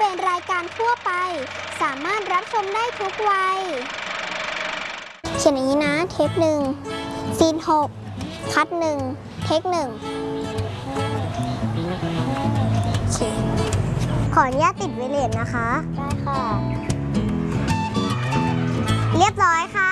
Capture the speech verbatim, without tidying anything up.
เป็นรายการทั่วไปสามารถรับชมได้ทุกวัยเขียนอย่างนี้นะเทคหนึ่งซีนหกคัดหนึ่งเทคหนึ่งขออนุญาตติดไวเลสนะคะได้ค่ะเรียบร้อยค่ะ